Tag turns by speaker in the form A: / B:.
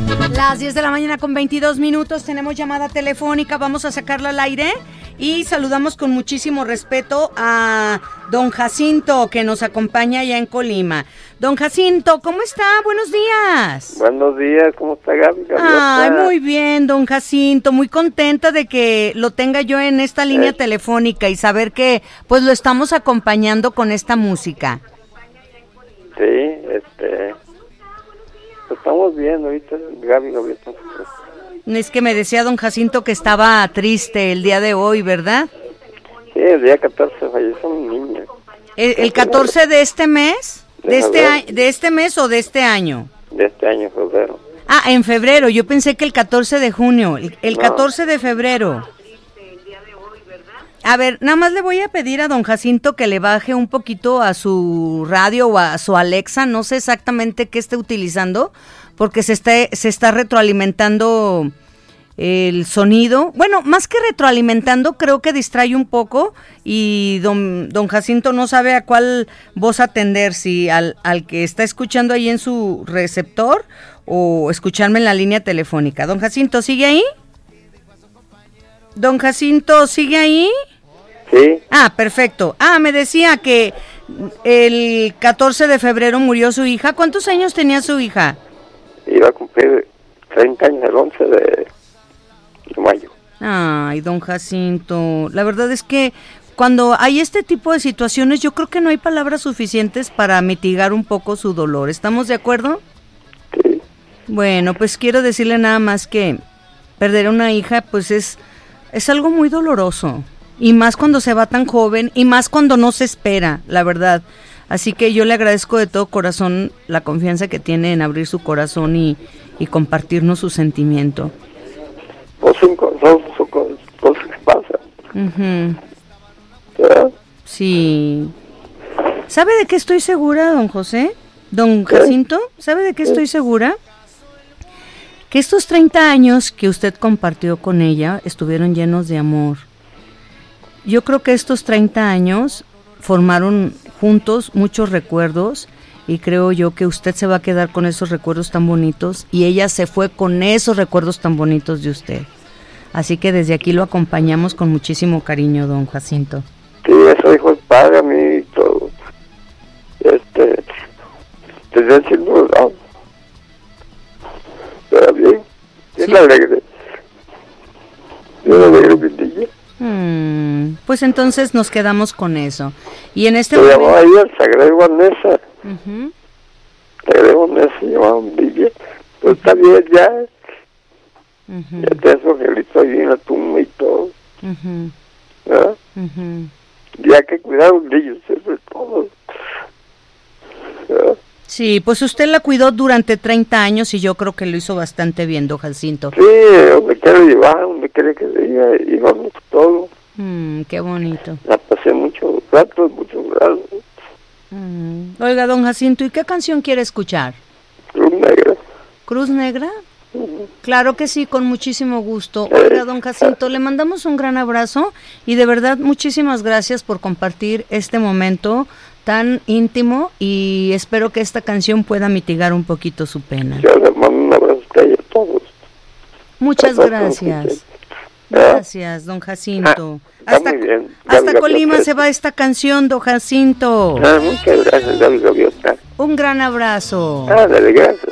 A: Las 10 de la mañana con 22 minutos, tenemos llamada telefónica, vamos a sacarla al aire y saludamos con muchísimo respeto a don Jacinto, que nos acompaña allá en Colima. Don Jacinto, ¿cómo está? Buenos días.
B: Buenos días, ¿cómo está Gaby?
A: Ay, muy bien, don Jacinto, muy contenta de que lo tenga yo en esta línea telefónica y saber que pues lo estamos acompañando con esta música.
B: Sí, estamos bien ahorita, Gaby.
A: Es que me decía don Jacinto que estaba triste el día de hoy, ¿verdad?
B: Sí, el día 14 falleció un niño.
A: ¿El 14 de este mes? ¿De este mes o de este año?
B: De este año, febrero.
A: Ah, en febrero, yo pensé que el 14 de junio, el 14 de febrero. A ver, nada más le voy a pedir a don Jacinto que le baje un poquito a su radio o a su Alexa, no sé exactamente qué esté utilizando, porque se está retroalimentando el sonido. Bueno, más que retroalimentando, creo que distrae un poco y don Jacinto no sabe a cuál voz atender, si al que está escuchando ahí en su receptor o escucharme en la línea telefónica. Don Jacinto, ¿sigue ahí? Don Jacinto, ¿sigue ahí?
B: Sí.
A: Ah, perfecto. Ah, me decía que el 14 de febrero murió su hija. ¿Cuántos años tenía su hija?
B: Iba a cumplir 30 años el 11 de mayo.
A: Ay, don Jacinto, la verdad es que cuando hay este tipo de situaciones yo creo que no hay palabras suficientes para mitigar un poco su dolor. ¿Estamos de acuerdo?
B: Sí.
A: Bueno, pues quiero decirle nada más que perder a una hija pues es algo muy doloroso. Y más cuando se va tan joven, y más cuando no se espera, la verdad. Así que yo le agradezco de todo corazón la confianza que tiene en abrir su corazón y compartirnos su sentimiento.
B: Pues son cosas que pasan.
A: Uh-huh.
B: ¿Verdad?
A: Sí. ¿Sabe de qué estoy segura, don José? Don Jacinto, ¿sabe de qué estoy segura? Que estos 30 años que usted compartió con ella estuvieron llenos de amor. Yo creo que estos 30 años formaron juntos muchos recuerdos y creo yo que usted se va a quedar con esos recuerdos tan bonitos y ella se fue con esos recuerdos tan bonitos de usted. Así que desde aquí lo acompañamos con muchísimo cariño, don Jacinto.
B: Sí, eso dijo el padre a mí y todo. Desde haciendo pero bien, bien alegre. Bien alegre, mi niña.
A: Pues entonces nos quedamos con eso. Y en este
B: momento... Se llamaba ayer Sagrada Vanessa.
A: Uh-huh.
B: Sagrada Vanessa se llamaba un niño. Pues está bien ya. Uh-huh. Ya te su angelito ahí en la tumba y todo.
A: Uh-huh.
B: ¿Verdad?
A: Uh-huh.
B: Y hay que cuidar a los niños, sobre todo. ¿Verdad?
A: Sí, pues usted la cuidó durante 30 años y yo creo que lo hizo bastante bien, don Jacinto.
B: Sí, donde quiera llevar, donde quiera que diga, íbamos todo.
A: Qué bonito.
B: La pasé muchos ratos, muchos grados.
A: Oiga, don Jacinto, ¿y qué canción quiere escuchar?
B: Cruz Negra.
A: ¿Cruz Negra? Claro que sí, con muchísimo gusto. Oiga, don Jacinto, le mandamos un gran abrazo y de verdad muchísimas gracias por compartir este momento tan íntimo y espero que esta canción pueda mitigar un poquito su pena.
B: Yo le mando un abrazo a todos.
A: Muchas gracias. Gracias, don Jacinto. Hasta Colima se va esta canción, don Jacinto.
B: Muchas gracias, Gaby Gaviota.
A: Un gran abrazo.
B: Dale, gracias.